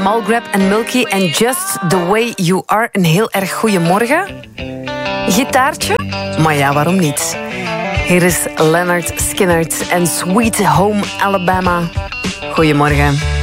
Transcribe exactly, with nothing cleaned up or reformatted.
Malgrab en Milky en Just the Way You Are. Een heel erg goeiemorgen. Gitaartje? Maar ja, waarom niet? Hier is Leonard Skinner en Sweet Home Alabama. Goedemorgen.